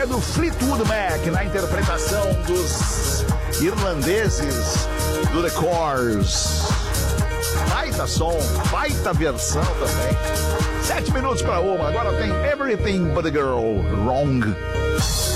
é do Fleetwood Mac, na interpretação dos irlandeses do The Corrs. Baita som, baita versão também. 7 minutos para uma, agora tem Everything But a Girl Wrong.